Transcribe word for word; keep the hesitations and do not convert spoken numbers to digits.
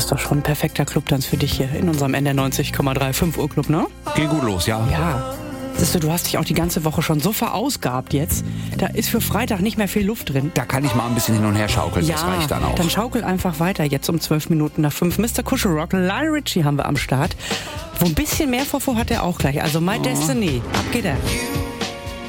ist doch schon ein perfekter Clubtanz für dich hier in unserem N D R neunzig Komma drei fünf Uhr Club, ne? Geht gut los, ja. Ja. Siehst du, du hast dich auch die ganze Woche schon so verausgabt jetzt. Da ist für Freitag nicht mehr viel Luft drin. Da kann ich mal ein bisschen hin und her schaukeln, Ja, das reicht dann auch. dann schaukel einfach weiter. Jetzt um zwölf Minuten nach fünf. Mister Kuschelrock, Lionel Richie haben wir am Start. Wo ein bisschen mehr Vorfuhr hat er auch gleich. Also My Destiny. Ab geht er.